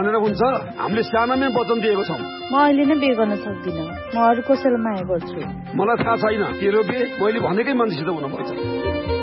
भनेर हुन्छ? हामीले सानोमै वचन दिएको छौँ। म अहिले नै बिहे गर्न सक्दिनँ। म अरू कसैलाई माया गर्छु। मलाई थाहा छैन तेरो बिहे मैले भनेकै मान्छेसित हुनुपर्छ।